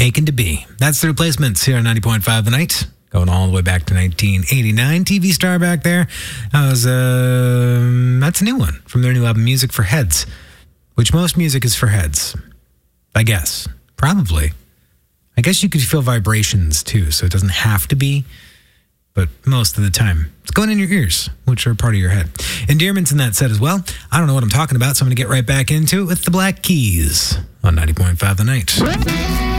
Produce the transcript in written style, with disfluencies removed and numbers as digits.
Aching to Be. That's the Replacements here on 90.5 The Night. Going all the way back to 1989. TV star back there. That's a new one from their new album, Music for Heads, which most music is for heads, I guess. Probably. I guess you could feel vibrations too, so it doesn't have to be, but most of the time it's going in your ears, which are part of your head. Endearments in that set as well. I don't know what I'm talking about, so I'm going to get right back into it with the Black Keys on 90.5 The Night.